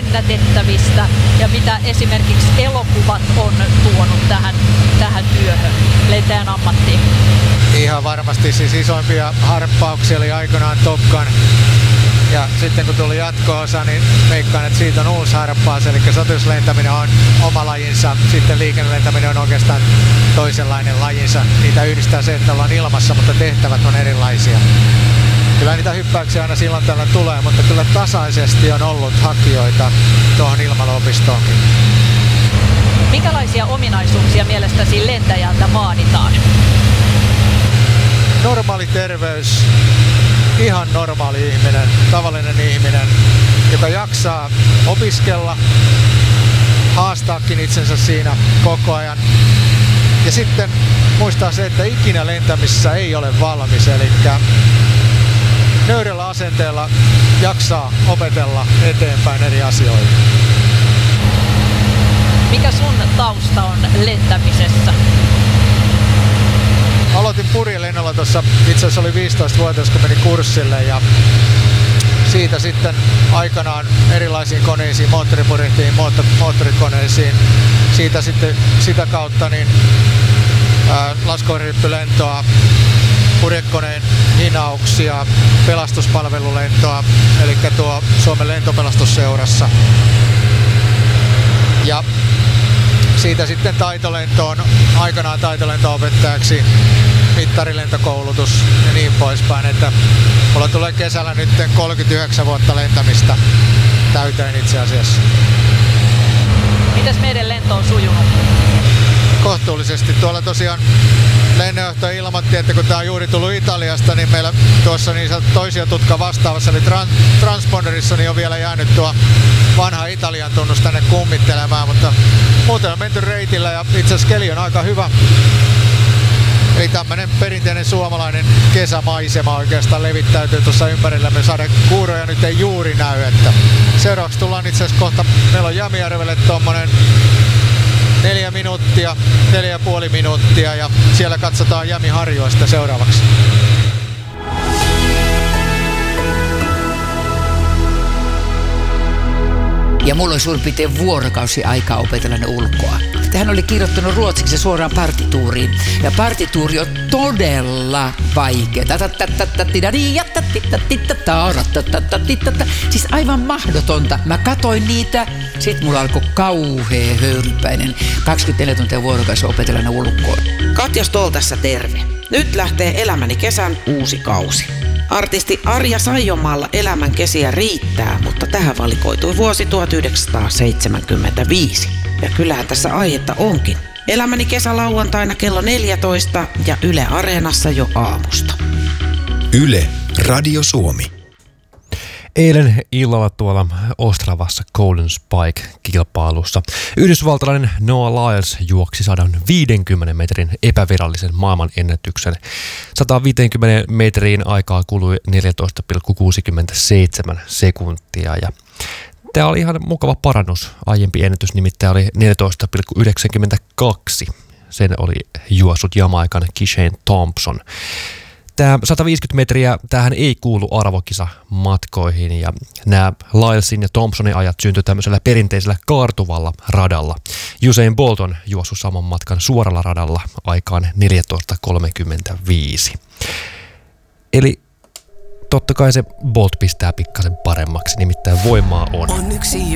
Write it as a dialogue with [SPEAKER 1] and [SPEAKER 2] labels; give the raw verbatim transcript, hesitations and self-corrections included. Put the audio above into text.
[SPEAKER 1] lennätettävistä ja mitä esimerkiksi elokuvat on tuonut tähän, tähän työhön, lentäjän ammattiin?
[SPEAKER 2] Ihan varmasti siis isoimpia harppauksia oli aikanaan Top Gun. Ja sitten kun tuli jatko-osa, niin veikkaan, että siitä on uusi harppaus, eli sotilaslentäminen on oma lajinsa, sitten liikennelentäminen on oikeastaan toisenlainen lajinsa. Niitä yhdistää se, että ollaan ilmassa, mutta tehtävät on erilaisia. Kyllä niitä hyppäyksiä aina silloin tällä tulee, mutta kyllä tasaisesti on ollut hakijoita tuohon ilmailuopistoonkin.
[SPEAKER 1] Minkälaisia ominaisuuksia mielestäsi lentäjältä vaaditaan?
[SPEAKER 2] Normaali terveys, ihan normaali ihminen, tavallinen ihminen, joka jaksaa opiskella, haastaakin itsensä siinä koko ajan. Ja sitten muistaa se, että ikinä lentämisessä ei ole valmis, eli nöyrällä asenteella jaksaa opetella eteenpäin eri asioita.
[SPEAKER 1] Mikä sun tausta on lentämisessä?
[SPEAKER 2] Aloitin purjelennolla tuossa, itse asiassa oli viisitoistavuotias, kun menin kurssille ja siitä sitten aikanaan erilaisiin koneisiin, moottoripurjehtiin, moottorikoneisiin. Siitä sitten sitä kautta niin laskuvarjohyppylentoa, purjekoneen hinauksia, pelastuspalvelulentoa, eli tuo Suomen lentopelastusseurassa. Ja siitä sitten taitolentoon, aikanaan taitolento-opettajaksi, mittarilentokoulutus ja niin poispäin, että mulla tulee kesällä nyt kolmekymmentäyhdeksän vuotta lentämistä täyteen itse asiassa.
[SPEAKER 1] Mitäs meidän lento on sujunut?
[SPEAKER 2] Kohtuullisesti. Tuolla tosiaan lennonjohtaja ilmoitti, että kun tää on juuri tullut Italiasta, niin meillä tuossa niin toisia tutka vastaavassa, eli trans- transponderissa, niin on vielä jäänyt tuo vanha Italian tunnus tänne kummittelemaan, mutta muuten on menty reitillä ja itse asiassa keli on aika hyvä. Eli tämmönen perinteinen suomalainen kesämaisema oikeastaan levittäytyy tuossa ympärillämme. Sadekuuroja nyt ei juuri näy, että seuraavaksi tullaan itse asiassa kohta, meillä on Jämijärvelle tommonen neljä minuuttia, neljä ja puoli minuuttia ja siellä katsotaan Jämiharjua sitten seuraavaksi.
[SPEAKER 3] Ja mulla oli suurin piirtein vuorokausi aikaa opetella ne ulkoa. Hän oli kirjoittanut ruotsiksi suoraan partituuriin. Ja partituuri on todella vaikea. Siis aivan mahdotonta. Mä katoin niitä, sit mulla alkoi kauhea höyrypäinen. kaksikymmentäneljä tuntia vuorokausi opetella ne ulkoa.
[SPEAKER 4] Katja Stoll tässä terve. Nyt lähtee Elämäni kesän uusi kausi. Artisti Arja Saijonmaalla elämän kesiä riittää, mutta tähän valikoitui vuosi tuhatyhdeksänsataaseitsemänkymmentäviisi. Ja kyllähän tässä aihetta onkin. Elämäni kesä lauantaina kello neljätoista ja Yle Areenassa jo aamusta.
[SPEAKER 5] Yle Radio Suomi.
[SPEAKER 6] Eilen illalla tuolla Ostravassa Golden Spike-kilpailussa yhdysvaltalainen Noah Lyles juoksi sata viisikymmentä metrin epävirallisen maailmanennätyksen. sata viisikymmentä metriin aikaa kului neljätoista pilkku kuusikymmentäseitsemän sekuntia ja tämä oli ihan mukava parannus. Aiempi ennätys nimittäin oli neljätoista pilkku yhdeksänkymmentäkaksi. Sen oli juossut Jamaikan Kishane Thompson. Tämä sata viisikymmentä metriä, tämähän ei kuulu arvokisa-matkoihin ja nämä Lylesin ja Thompsonin ajat syntyi tämmöisellä perinteisellä kaartuvalla radalla. Usain Bolt on juossut saman matkan suoralla radalla aikaan neljätoista kolmekymmentäviisi. Eli totta kai se Bolt pistää pikkasen paremmaksi, nimittäin voimaa on.
[SPEAKER 7] On yksi